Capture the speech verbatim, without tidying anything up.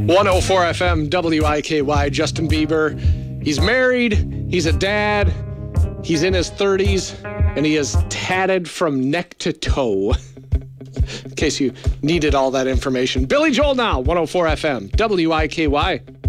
one oh four F M, W I K Y, Justin Bieber. He's married, he's a dad, he's in his thirties, and he is tatted from neck to toe. In case you needed all that information. Billy Joel now, one oh four F M, W I K Y.